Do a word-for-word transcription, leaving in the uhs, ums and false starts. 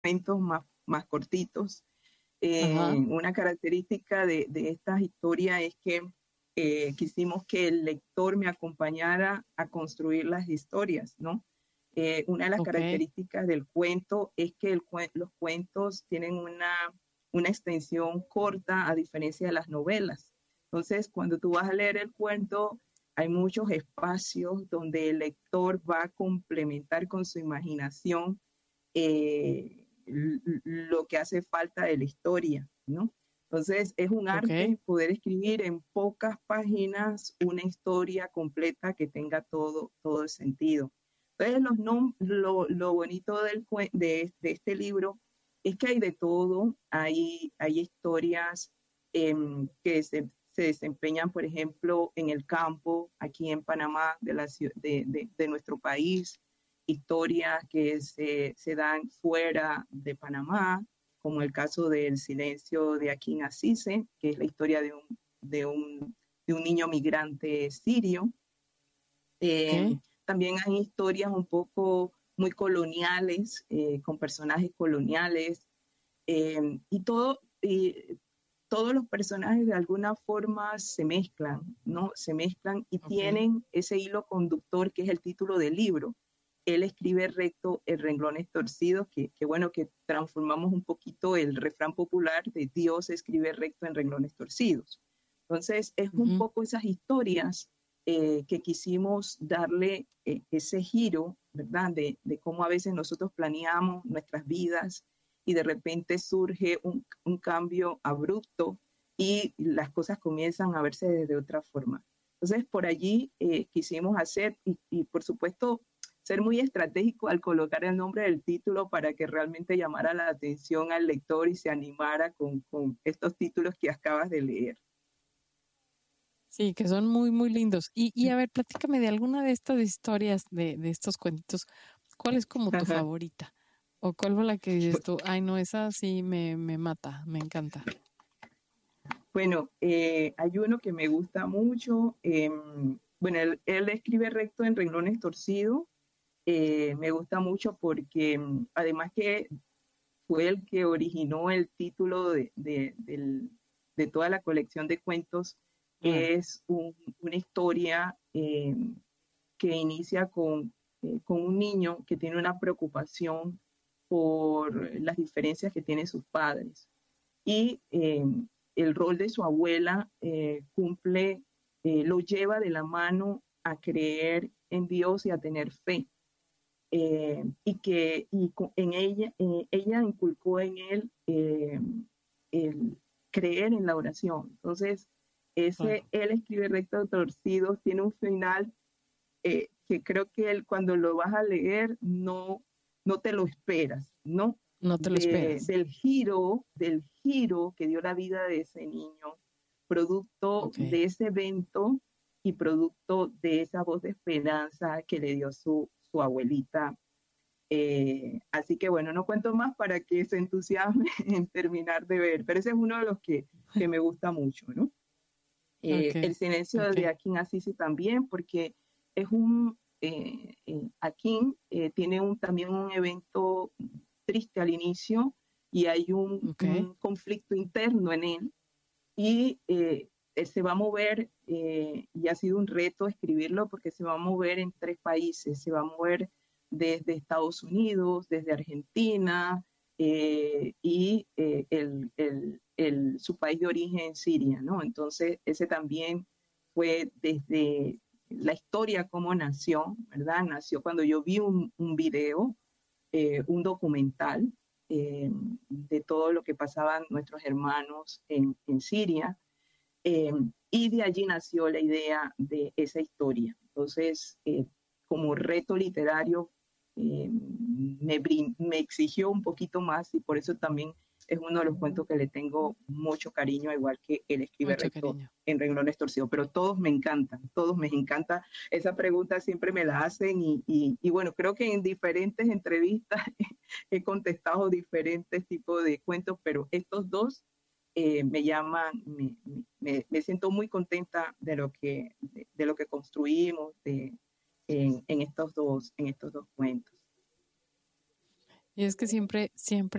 cuentos más, más cortitos. Eh, Ajá. una característica de, de estas historias es que eh, quisimos que el lector me acompañara a construir las historias, ¿no? Eh, una de las Ok. características del cuento es que el, los cuentos tienen una, una extensión corta a diferencia de las novelas. Entonces, cuando tú vas a leer el cuento, hay muchos espacios donde el lector va a complementar con su imaginación eh, lo que hace falta de la historia, ¿no? Entonces, es un Ok. arte poder escribir en pocas páginas una historia completa que tenga todo, todo el sentido. Entonces, los nom lo, lo bonito del, de, de este libro es que hay de todo, hay, hay historias eh, que se, se, desempeñan, por ejemplo, en el campo, aquí en Panamá, de, la, de, de, de nuestro país, historias que se, se, dan fuera de Panamá, como el caso del silencio de Akin Assise, que es la historia de un, de un, de un niño migrante sirio. Eh, Ok. también hay historias un poco muy coloniales, eh, con personajes coloniales, eh, y todo, y todos los personajes de alguna forma se mezclan, ¿no? Se mezclan y Ok. tienen ese hilo conductor que es el título del libro. Él escribe recto en renglones torcidos, que, que bueno, que transformamos un poquito el refrán popular de Dios escribe recto en renglones torcidos. Entonces, es un Ujú. poco esas historias eh, que quisimos darle eh, ese giro, ¿verdad? De, de cómo a veces nosotros planeamos nuestras vidas y de repente surge un, un cambio abrupto y las cosas comienzan a verse de, de otra forma. Entonces, por allí eh, quisimos hacer, y, y por supuesto, ser muy estratégico al colocar el nombre del título para que realmente llamara la atención al lector y se animara con, con estos títulos que acabas de leer. Sí, que son muy, muy lindos. Y, y a ver, platícame de alguna de estas historias, de, de estos cuentitos. ¿Cuál es como tu favorita? ¿O cuál fue la que dices tú? Ay, no, esa sí me, me mata, me encanta. Bueno, eh, hay uno que me gusta mucho. Eh, bueno, él, él escribe recto en renglones torcidos. Eh, me gusta mucho porque mm, además que fue el que originó el título de, de, del- de toda la colección de cuentos, Claro. es un- una historia eh, que inicia con, eh, con un niño que tiene una preocupación por las diferencias que tienen sus padres. Y eh, el rol de su abuela eh, cumple, eh, lo lleva de la mano a creer en Dios y a tener fe eh, y que y en ella, eh, ella inculcó en él eh, el creer en la oración. Entonces, ese, Claro. él escribe recto torcidos, tiene un final eh, que creo que él cuando lo vas a leer no, no te lo esperas, ¿no? No te lo De, esperas. del giro, del giro que dio la vida de ese niño, producto Ok. de ese evento y producto de esa voz de esperanza que le dio su, su abuelita. Eh, así que bueno, no cuento más para que se entusiasme en terminar de ver, pero ese es uno de los que, que me gusta mucho, ¿no? Ok. Eh, el silencio Ok. de Akin Assisi también, porque es un, eh, eh, Akin eh, tiene un, también un evento triste al inicio y hay un, Ok. un conflicto interno en él y eh, él se va a mover eh, y ha sido un reto escribirlo porque se va a mover en tres países, se va a mover desde Estados Unidos, desde Argentina eh, y eh, el, el, el, su país de origen, Siria, ¿no? Entonces, ese también fue desde la historia cómo nació, ¿verdad? Nació cuando yo vi un, un video, eh, un documental eh, de todo lo que pasaban nuestros hermanos en, en Siria, eh, y de allí nació la idea de esa historia. Entonces, eh, como reto literario, eh, me, me, exigió un poquito más y por eso también es uno de los cuentos que le tengo mucho cariño, igual que él escribe Mucho recto cariño. en renglones torcidos, pero todos me encantan, todos me encanta. Esa pregunta siempre me la hacen y, y, y bueno, creo que en diferentes entrevistas he contestado diferentes tipos de cuentos, pero estos dos eh, me llaman, me, me, me, siento muy contenta de lo que, de, de lo que construimos de, en, en, estos dos, en estos dos cuentos. Y es que siempre, siempre